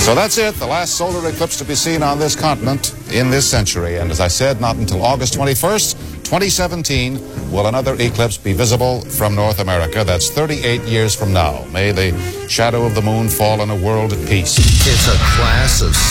So that's it, the last solar eclipse to be seen on this continent in this century. And as I said, not until August 21st, 2017, will another eclipse be visible from North America. That's 38 years from now. May the shadow of the moon fall on a world at peace. It's a class of